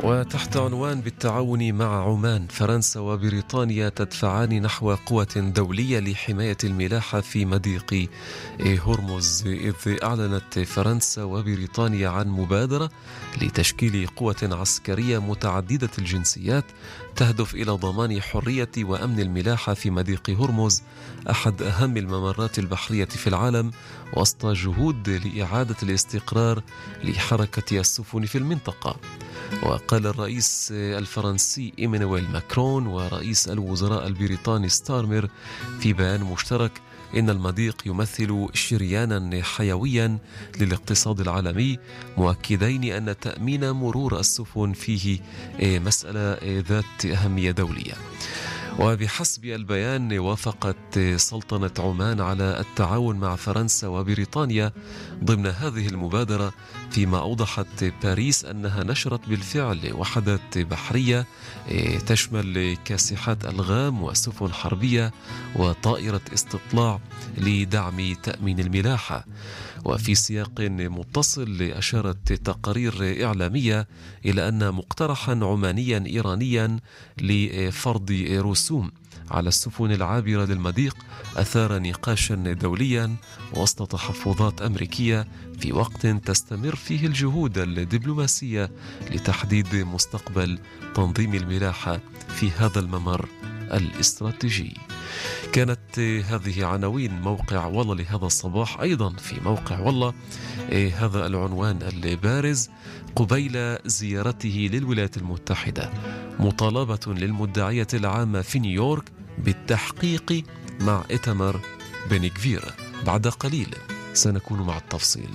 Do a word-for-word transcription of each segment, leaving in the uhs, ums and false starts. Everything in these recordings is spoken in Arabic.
وتحت عنوان بالتعاون مع عمان، فرنسا وبريطانيا تدفعان نحو قوة دولية لحماية الملاحة في مضيق هرمز، إذ أعلنت فرنسا وبريطانيا عن مبادرة لتشكيل قوة عسكرية متعددة الجنسيات تهدف إلى ضمان حرية وأمن الملاحة في مضيق هرمز، أحد أهم الممرات البحرية في العالم، وسط جهود لإعادة الاستقرار لحركة السفن في المنطقة. وقال الرئيس الفرنسي إيمانويل ماكرون ورئيس الوزراء البريطاني ستارمر في بيان مشترك إن المضيق يمثل شريانا حيويا للاقتصاد العالمي، مؤكدين أن تأمين مرور السفن فيه مسألة ذات أهمية دولية. وبحسب البيان، وافقت سلطنة عمان على التعاون مع فرنسا وبريطانيا ضمن هذه المبادرة، فيما أوضحت باريس أنها نشرت بالفعل وحدات بحرية تشمل كاسحات ألغام وسفن حربية وطائرة استطلاع لدعم تأمين الملاحة. وفي سياق متصل، أشارت تقارير إعلامية إلى أن مقترحا عمانيا إيرانيا لفرض رسوم على السفن العابرة للمضيق أثار نقاشا دوليا وسط تحفظات أمريكية، في وقت تستمر فيه الجهود الدبلوماسية لتحديد مستقبل تنظيم الملاحة في هذا الممر الاستراتيجي. كانت هذه عناوين موقع والله لهذا الصباح. أيضا في موقع والله هذا العنوان البارز: قبيل زيارته للولايات المتحدة، مطالبة للمدعية العامة في نيويورك بالتحقيق مع إيتمار بن غفير. بعد قليل سنكون مع التفصيل.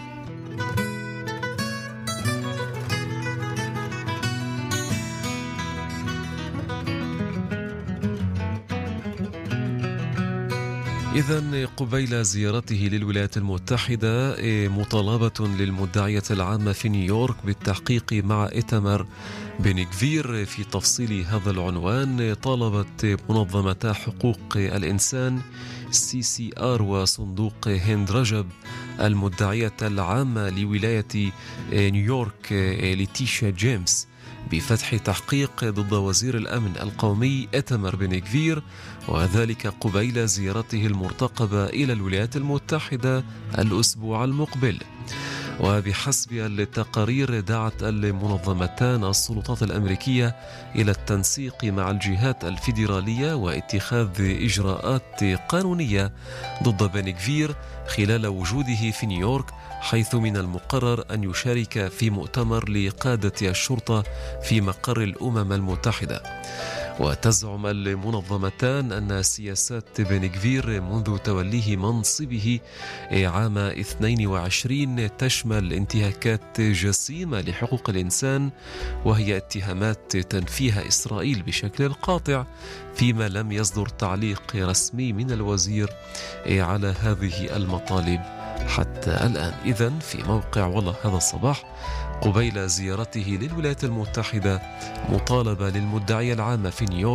إذن قبيل زيارته للولايات المتحدة، مطالبة للمدعية العامة في نيويورك بالتحقيق مع إيتمار بن غفير. في تفصيل هذا العنوان، طالبت منظمتا حقوق الإنسان سي سي آر وصندوق هند رجب المدعية العامة لولاية نيويورك ليتيشيا جيمس بفتح تحقيق ضد وزير الأمن القومي إيتمار بن غفير، وذلك قبيل زيارته المرتقبة إلى الولايات المتحدة الأسبوع المقبل. وبحسب التقارير، دعت المنظمتان السلطات الأمريكية إلى التنسيق مع الجهات الفيدرالية واتخاذ إجراءات قانونية ضد بن غفير خلال وجوده في نيويورك، حيث من المقرر أن يشارك في مؤتمر لقادة الشرطة في مقر الأمم المتحدة. وتزعم المنظمتان أن سياسات بن غفير منذ توليه منصبه عام اثنين وعشرين تشمل انتهاكات جسيمة لحقوق الإنسان، وهي اتهامات تنفيها إسرائيل بشكل قاطع، فيما لم يصدر تعليق رسمي من الوزير على هذه المطالب حتى الآن. إذن في موقع والله هذا الصباح: قبيل زيارته للولايات المتحدة، مطالبة للمدعية العامة في نيويورك